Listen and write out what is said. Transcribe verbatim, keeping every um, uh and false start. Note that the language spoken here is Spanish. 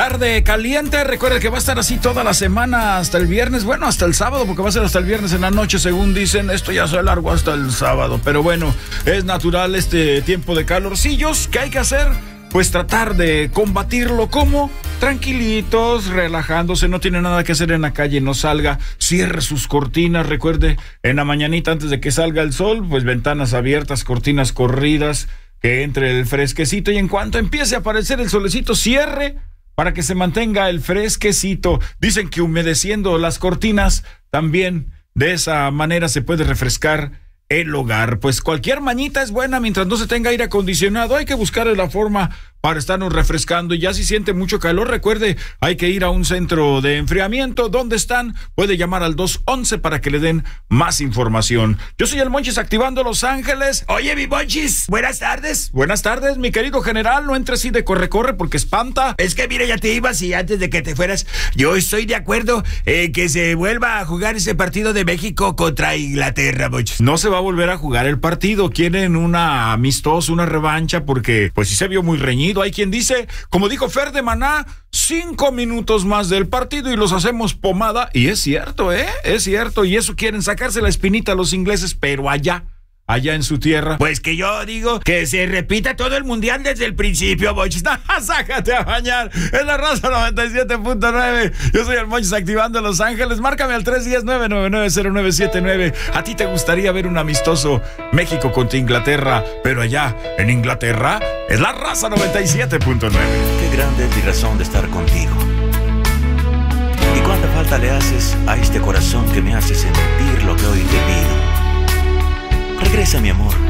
tarde caliente. Recuerde que va a estar así toda la semana hasta el viernes. Bueno, hasta el sábado, porque va a ser hasta el viernes en la noche, según dicen. Esto ya se largo hasta el sábado. Pero bueno, es natural este tiempo de calorcillos. ¿Qué hay que hacer? Pues tratar de combatirlo. ¿Cómo? Tranquilitos, relajándose. No tiene nada que hacer en la calle, no salga. Cierre sus cortinas. Recuerde, en la mañanita antes de que salga el sol, pues ventanas abiertas, cortinas corridas, que entre el fresquecito, y en cuanto empiece a aparecer el solecito, cierre para que se mantenga el fresquecito. Dicen que humedeciendo las cortinas también de esa manera se puede refrescar el hogar. Pues cualquier mañita es buena mientras no se tenga aire acondicionado. Hay que buscar la forma para estarnos refrescando, y ya si siente mucho calor, recuerde, hay que ir a un centro de enfriamiento. ¿Dónde están? Puede llamar al dos once para que le den más información. Yo soy el Monchis, activando Los Ángeles. Oye, mi Monchis, buenas tardes. Buenas tardes, mi querido general. No entres así de corre-corre porque espanta. Es que mira, ya te ibas y antes de que te fueras, yo estoy de acuerdo en que se vuelva a jugar ese partido de México contra Inglaterra, Monchis. No se va a volver a jugar el partido. Quieren una amistosa, una revancha, porque pues sí se vio muy reñido. Hay quien dice, como dijo Fer de Maná, cinco minutos más del partido y los hacemos pomada. Y es cierto, ¿eh? Es cierto. Y eso quieren sacarse la espinita a los ingleses, pero allá, allá en su tierra. Pues que yo digo que se repita todo el mundial desde el principio, Monchis. Sácate a bañar. Es la Raza noventa y siete punto nueve. Yo soy el Monchis, activando Los Ángeles. Márcame al tres uno cero, nueve nueve nueve, cero nueve siete nueve. ¿A ti te gustaría ver un amistoso México contra Inglaterra? Pero allá en Inglaterra es la Raza noventa y siete punto nueve. Qué grande es mi razón de estar contigo. Y cuánta falta le haces a este corazón que me hace sentir lo que hoy te pido. Regresa, mi amor.